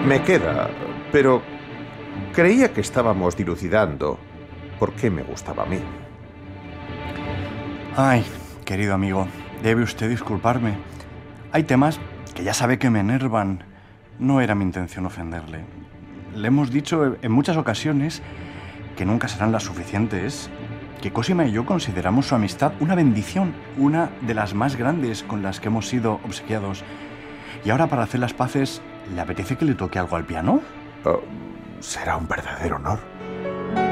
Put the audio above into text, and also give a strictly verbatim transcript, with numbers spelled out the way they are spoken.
Me queda, pero creía que estábamos dilucidando por qué me gustaba a mí. Ay, querido amigo, debe usted disculparme. Hay temas que ya sabe que me enervan. No era mi intención ofenderle. Le hemos dicho en muchas ocasiones que nunca serán las suficientes, que Cosima y yo consideramos su amistad una bendición, una de las más grandes con las que hemos sido obsequiados. Y ahora, para hacer las paces, ¿le apetece que le toque algo al piano? Oh, será un verdadero honor.